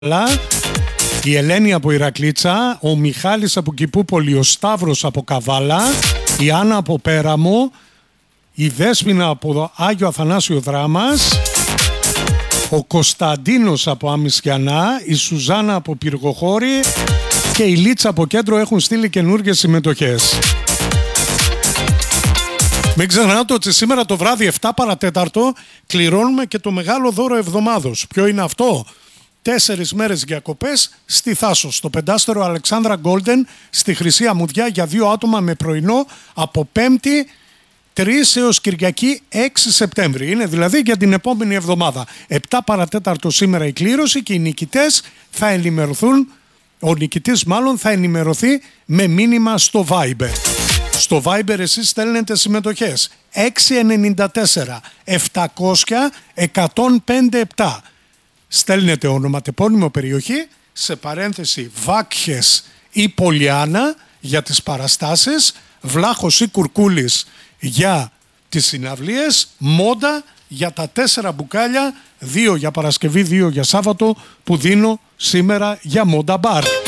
η Ελένη από Ηρακλήτσα, ο Μιχάλης από Κηπούπολη, ο Σταύρος από Καβάλα, η Άννα από Πέραμο, η Δέσποινα από Άγιο Αθανάσιο Δράμας, ο Κωνσταντίνος από Αμισιανά, η Σουζάνα από Πυργοχώρη και η Λίτσα από Κέντρο έχουν στείλει καινούργιες συμμετοχές. Μην ξεχνάτε ότι σήμερα το βράδυ 7 παρατέταρτο κληρώνουμε και το μεγάλο δώρο εβδομάδος. Ποιο είναι αυτό? 4 μέρες διακοπές στη Θάσος, στο πεντάστερο Αλεξάνδρα Γκόλντεν στη Χρυσή Αμμουδιά για 2 άτομα με πρωινό από 5η 3 έως Κυριακή 6 Σεπτέμβρη. Είναι δηλαδή για την επόμενη εβδομάδα. 7 παρατέταρτο σήμερα η κλήρωση και οι νικητές θα ενημερωθούν, ο νικητής μάλλον θα ενημερωθεί με μήνυμα στο Viber. Στο Viber εσείς στέλνετε συμμετοχές 694 700 1057. Στέλνετε ονοματεπώνυμο περιοχή, σε παρένθεση Βάκχες ή Πολιάνα για τις παραστάσεις, Βλάχος ή Κουρκούλης για τις συναυλίες, Μόντα για τα 4 μπουκάλια, 2 για Παρασκευή, 2 για Σάββατο που δίνω σήμερα για Μόντα Μπαρ.